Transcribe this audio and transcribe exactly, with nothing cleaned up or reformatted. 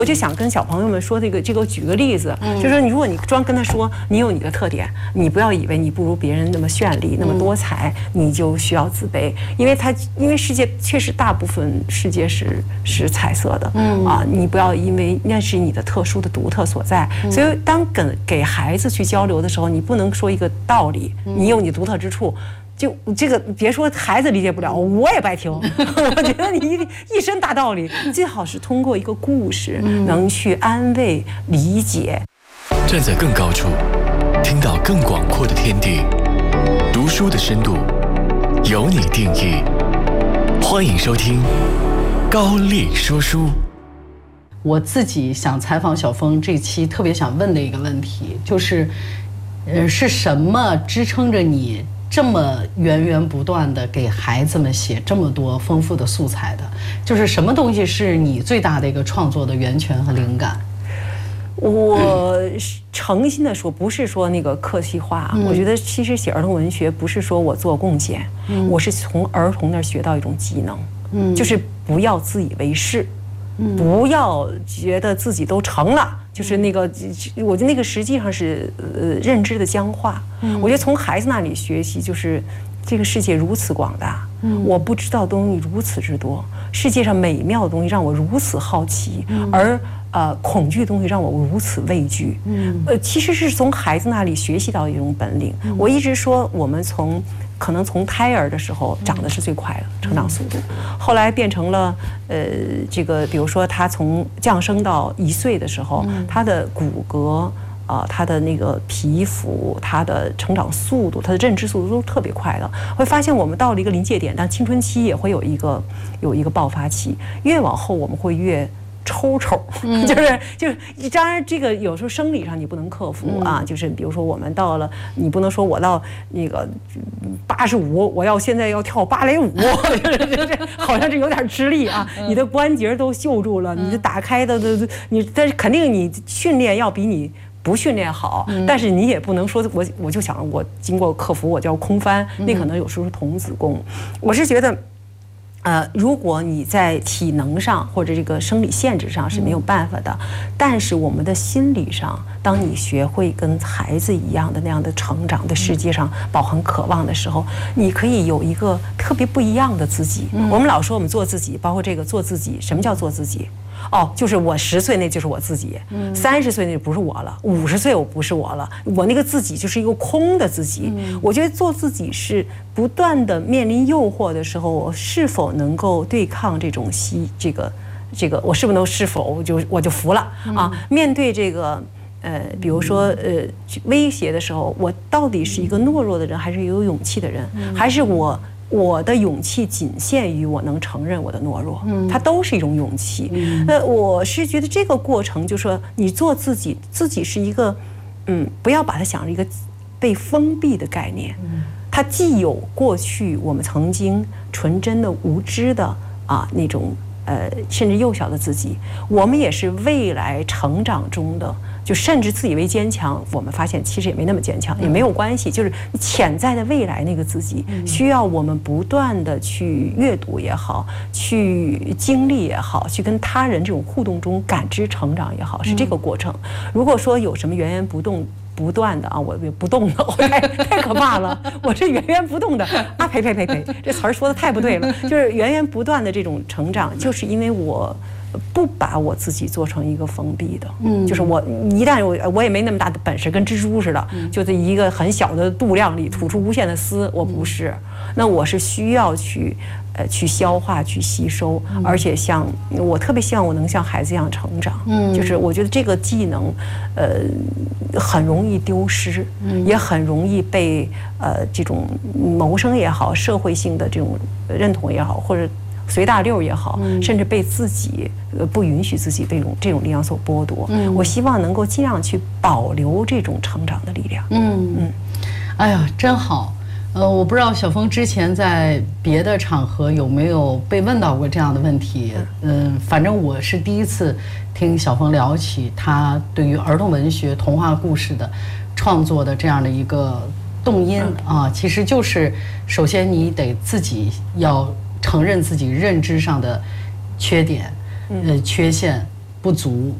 我就想跟小朋友们说这个这个举个例子，就是说你如果你专跟他说你有你的特点，你不要以为你不如别人那么绚丽那么多彩，你就需要自卑，因为他因为世界确实大部分世界是是彩色的，嗯啊，你不要因为那是你的特殊的独特所在，所以当跟给孩子去交流的时候，你不能说一个道理，你有你独特之处。就这个，别说孩子理解不了，我也不爱听。我觉得你一一身大道理，你最好是通过一个故事，能去安慰、理解。 站在更高处，听到更广阔的天地，读书的深度由你定义。欢迎收听高丽说书。 我自己想采访小峰这期特别想问的一个问题，就是，呃，是什么支撑着你？这么源源不断的给孩子们写这么多丰富的素材的，就是什么东西是你最大的一个创作的源泉和灵感？ 我诚心的说，不是说那个客气话，嗯、我觉得其实写儿童文学不是说我做贡献，嗯、我是从儿童那儿学到一种技能，嗯、就是不要自以为是，嗯、不要觉得自己都成了。就是那个，我觉得那个实际上是呃认知的僵化。嗯、我觉得从孩子那里学习，就是这个世界如此广大，嗯、我不知道的东西如此之多，世界上美妙的东西让我如此好奇，嗯、而呃恐惧的东西让我如此畏惧。嗯、呃，其实是从孩子那里学习到一种本领。嗯、我一直说，我们从可能从胎儿的时候长得是最快的成长速度，后来变成了呃这个，比如说他从降生到一岁的时候，他的骨骼啊、呃，他的那个皮肤，他的成长速度，他的认知速度都是特别快的。会发现我们到了一个临界点，但青春期也会有一个有一个爆发期，越往后我们会越抽抽，嗯、就是就是，当然这个有时候生理上你不能克服啊，嗯、就是比如说我们到了，你不能说我到那个八十五，我要现在要跳芭蕾舞，这好像是有点吃力啊，嗯、你的关节都锈住了，嗯、你的打开的的你，但是肯定你训练要比你不训练好，嗯、但是你也不能说我我就想我经过克服我就要空翻，嗯、那可能有时候是童子功，我是觉得。呃，如果你在体能上或者这个生理限制上是没有办法的，嗯、但是我们的心理上，当你学会跟孩子一样的那样的成长，的世界上饱含渴望的时候，你可以有一个特别不一样的自己。嗯、我们老说我们做自己，包括这个做自己，什么叫做自己？哦，就是我十岁那就是我自己，三十岁那就不是我了，五十岁我不是我了，我那个自己就是一个空的自己。嗯、我觉得做自己是不断的面临诱惑的时候，我是否能够对抗这种吸这个这个，我是不是能是否我就我就服了啊？面对这个呃，比如说呃威胁的时候，我到底是一个懦弱的人，还是有勇气的人，还是我？我的勇气仅限于我能承认我的懦弱，嗯，它都是一种勇气。嗯，呃，我是觉得这个过程，就是说你做自己，自己是一个，嗯，不要把它想成一个被封闭的概念。嗯，它既有过去我们曾经纯真的、无知的啊那种呃，甚至幼小的自己，我们也是未来成长中的。就甚至自以为坚强，我们发现其实也没那么坚强，也没有关系。就是潜在的未来那个自己，需要我们不断的去阅读也好，去经历也好，去跟他人这种互动中感知成长也好，是这个过程。如果说有什么源源不动。不断的啊，我不动的，我太太可怕了。我这源源不动的啊，呸呸呸呸，这词儿说的太不对了。就是源源不断的这种成长，就是因为我不把我自己做成一个封闭的，嗯，就是我一旦我我也没那么大的本事，跟蜘蛛似的，就在一个很小的度量里吐出无限的丝，我不是。那我是需要去。呃，去消化、去吸收，嗯、而且像我特别希望我能像孩子一样成长。嗯，就是我觉得这个技能，呃，很容易丢失，嗯、也很容易被呃这种谋生也好、社会性的这种认同也好，或者随大溜也好，嗯、甚至被自己呃不允许自己这种这种力量所剥夺。嗯，我希望能够尽量去保留这种成长的力量。嗯嗯， 哎呀，真好。呃，我不知道小峰之前在别的场合有没有被问到过这样的问题。嗯，反正我是第一次听小峰聊起他对于儿童文学、童话故事的创作的这样的一个动因啊，其实就是首先你得自己要承认自己认知上的缺点、呃缺陷， 不足。